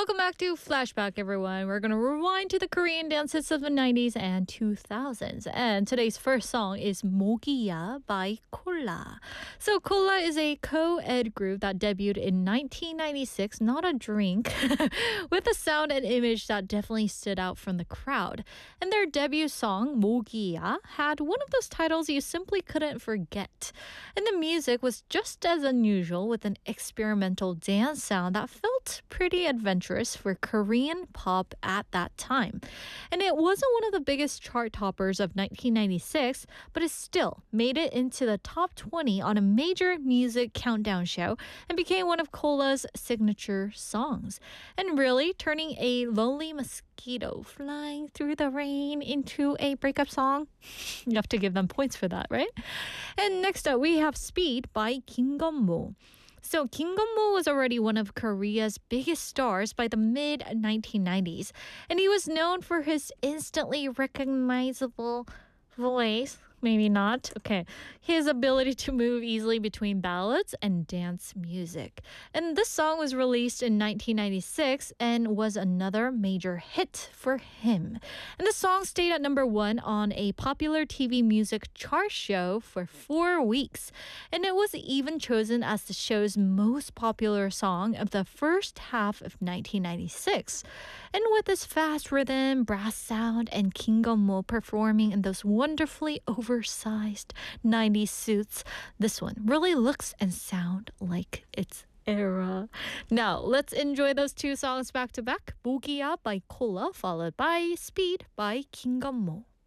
Welcome back to Flashback, everyone. We're going to rewind to the Korean dance hits of the 90s and 2000s. And today's first song is 모기야 by Kolla. So Kolla is a co-ed group that debuted in 1996, not a drink, with a sound and image that definitely stood out from the crowd. And their debut song, 모기야, had one of those titles you simply couldn't forget. And the music was just as unusual, with an experimental dance sound that felt pretty adventurous for Korean pop at that time. And it wasn't one of the biggest chart toppers of 1996, but it still made it into the top 20 on a major music countdown show and became one of Kolla's signature songs. And really turning a lonely mosquito flying through the rain into a breakup song. You have to give them points for that, right? And next up, we have Speed by Kim Gun-mo. So Kim Gun-mo was already one of Korea's biggest stars by the mid-1990s, and he was known for his instantly recognizable voice. Maybe not. Okay. His ability to move easily between ballads and dance music. And this song was released in 1996 and was another major hit for him. And the song stayed at number 1 on a popular TV music chart show for 4 weeks. And it was even chosen as the show's most popular song of the first half of 1996. And with this fast rhythm, brass sound, and Kim Gun-mo performing in those wonderfully oversized 90s suits, this one really looks and sounds like its era. Now, let's enjoy those two songs back to back. 모기야 by Kolla, followed by Speed by Kim Gun-mo.